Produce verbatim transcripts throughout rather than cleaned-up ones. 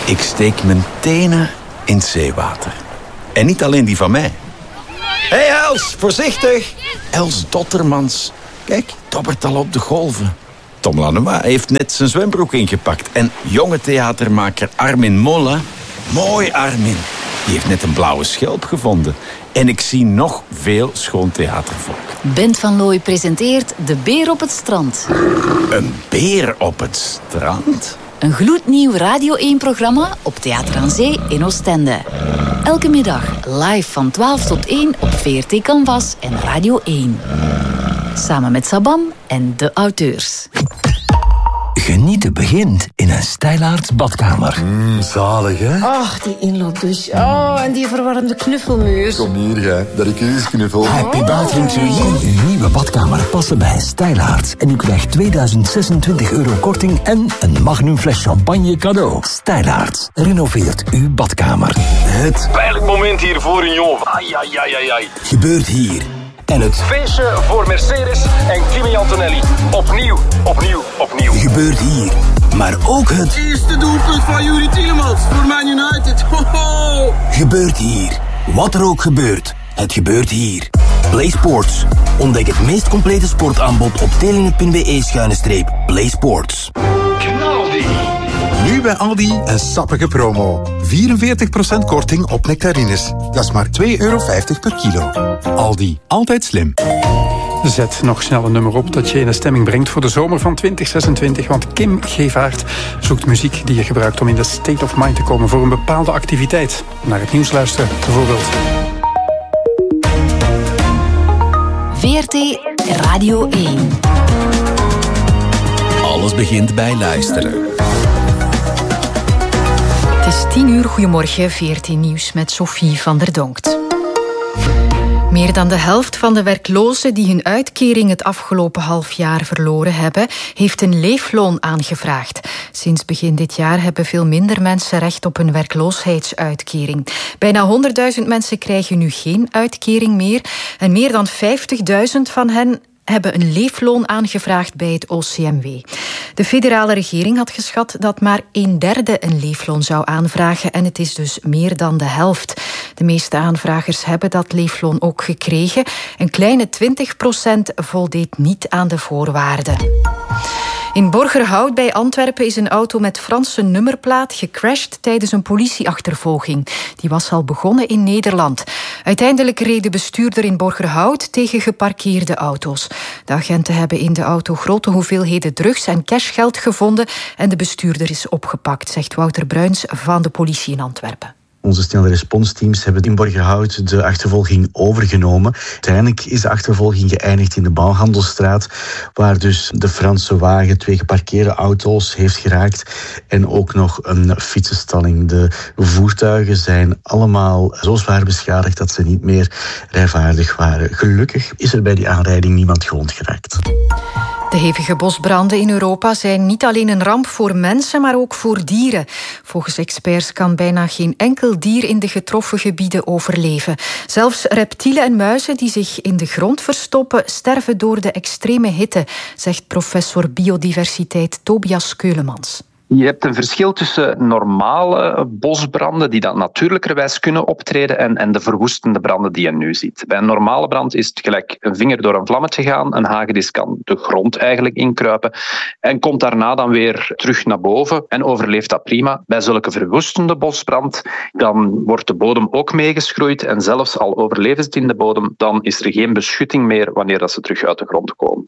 Ik steek mijn tenen in het zeewater. En niet alleen die van mij. Hé hey Els, voorzichtig! Els Dottermans. Kijk, dobbert al op de golven. Tom Lanois heeft net zijn zwembroek ingepakt. En jonge theatermaker Armin Molla... Mooi, Armin. Die heeft net een blauwe schelp gevonden. En ik zie nog veel schoon theatervolk. Bent van Looy presenteert De Beer op het Strand. Een beer op het strand? Een gloednieuw Radio één-programma op Theater aan Zee in Oostende. Elke middag live van twaalf tot één op V R T Canvas en Radio één. Samen met Sabam en de auteurs. Genieten begint in een Stijlaarts badkamer. Mmm, zalig, hè? Ach, die inloopdouche. Oh, en die verwarmde knuffelmuur. Kom hier, jij. Dat ik u eens knuffel. Happy Bathroom to you. Uw nieuwe badkamer passen bij Stijlaarts. En u krijgt tweeduizend zesentwintig euro korting en een magnum fles champagne cadeau. Stijlaarts renoveert uw badkamer. Het pijnlijk moment hier voor een jongen. Ai, ai, ai, ai, ai. Gebeurt hier. En het feestje voor Mercedes en Kimi Antonelli. Opnieuw, opnieuw, opnieuw. gebeurt hier. Maar ook het eerste doelpunt van Yuri Tielemans voor Man United. Ho, ho. gebeurt hier. Wat er ook gebeurt, het gebeurt hier. Play Sports. Ontdek het meest complete sportaanbod op telenet punt be schuine streep Play Sports. Knaldi. Nu bij Aldi een sappige promo. vierenveertig procent korting op nectarines. Dat is maar twee euro vijftig per kilo. Aldi, altijd slim. Zet nog snel een nummer op dat je in een stemming brengt voor de zomer van twintig zesentwintig. Want Kim Gevaert zoekt muziek die je gebruikt om in de state of mind te komen voor een bepaalde activiteit. Naar het nieuws luisteren, bijvoorbeeld. V R T Radio één. Alles begint bij luisteren. Het is tien uur, goedemorgen, V R T Nieuws met Sophie van der Donkt. Meer dan de helft van de werklozen die hun uitkering het afgelopen half jaar verloren hebben, heeft een leefloon aangevraagd. Sinds begin dit jaar hebben veel minder mensen recht op een werkloosheidsuitkering. Bijna honderdduizend mensen krijgen nu geen uitkering meer en meer dan vijftigduizend van hen hebben een leefloon aangevraagd bij het O C M W. De federale regering had geschat dat maar een derde een leefloon zou aanvragen en het is dus meer dan de helft. De meeste aanvragers hebben dat leefloon ook gekregen. Een kleine twintig procent voldeed niet aan de voorwaarden. In Borgerhout bij Antwerpen is een auto met Franse nummerplaat gecrashed tijdens een politieachtervolging. Die was al begonnen in Nederland. Uiteindelijk reed de bestuurder in Borgerhout tegen geparkeerde auto's. De agenten hebben in de auto grote hoeveelheden drugs en cashgeld gevonden en de bestuurder is opgepakt, zegt Wouter Bruins van de politie in Antwerpen. Onze snelle responsteams hebben in Borgerhout de achtervolging overgenomen. Uiteindelijk is de achtervolging geëindigd in de Bouwhandelstraat, waar dus de Franse wagen twee geparkeerde auto's heeft geraakt en ook nog een fietsenstalling. De voertuigen zijn allemaal zo zwaar beschadigd dat ze niet meer rijvaardig waren. Gelukkig is er bij die aanrijding niemand gewond geraakt. De hevige bosbranden in Europa zijn niet alleen een ramp voor mensen, maar ook voor dieren. Volgens experts kan bijna geen enkel dier in de getroffen gebieden overleven. Zelfs reptielen en muizen die zich in de grond verstoppen, sterven door de extreme hitte, zegt professor biodiversiteit Tobias Keulemans. Je hebt een verschil tussen normale bosbranden die dan natuurlijkerwijs kunnen optreden en, en de verwoestende branden die je nu ziet. Bij een normale brand is het gelijk een vinger door een vlammetje gaan. Een hagedis kan de grond eigenlijk inkruipen en komt daarna dan weer terug naar boven en overleeft dat prima. Bij zulke verwoestende bosbrand dan wordt de bodem ook meegeschroeid en zelfs al overleven ze het in de bodem, dan is er geen beschutting meer wanneer dat ze terug uit de grond komen.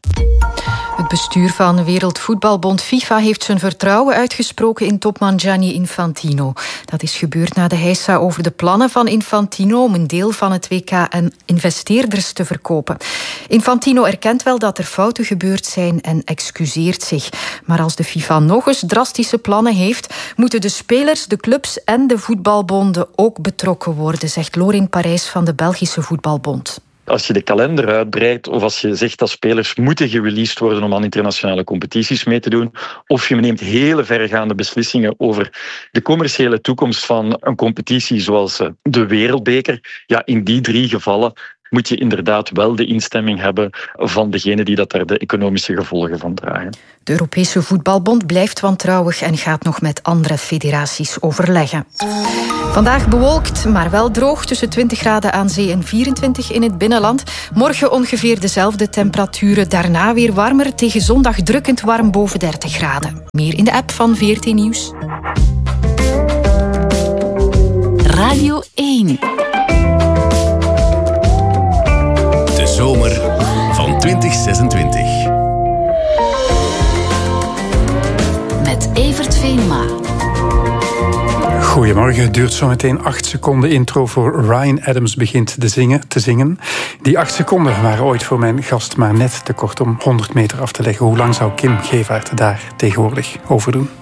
Het bestuur van Wereldvoetbalbond FIFA heeft zijn vertrouwen uitgesproken in topman Gianni Infantino. Dat is gebeurd na de heisa over de plannen van Infantino om een deel van het W K aan investeerders te verkopen. Infantino erkent wel dat er fouten gebeurd zijn en excuseert zich. Maar als de FIFA nog eens drastische plannen heeft, moeten de spelers, de clubs en de voetbalbonden ook betrokken worden, zegt Lorin Parijs van de Belgische Voetbalbond. Als je de kalender uitbreidt of als je zegt dat spelers moeten gereleased worden om aan internationale competities mee te doen, of je neemt hele verregaande beslissingen over de commerciële toekomst van een competitie zoals de Wereldbeker, ja, in die drie gevallen moet je inderdaad wel de instemming hebben van degene die dat daar de economische gevolgen van dragen. De Europese Voetbalbond blijft wantrouwig en gaat nog met andere federaties overleggen. Vandaag bewolkt, maar wel droog, tussen twintig graden aan zee en vierentwintig in het binnenland. Morgen ongeveer dezelfde temperaturen, daarna weer warmer, tegen zondag drukkend warm boven dertig graden. Meer in de app van V R T Nieuws. Radio één. De zomer van twintig zesentwintig. Met Evert Venema. Goedemorgen, het duurt zo meteen acht seconden intro voor Ryan Adams begint te zingen, te zingen. Die acht seconden waren ooit voor mijn gast maar net te kort om honderd meter af te leggen. Hoe lang zou Kim Gevaert daar tegenwoordig over doen?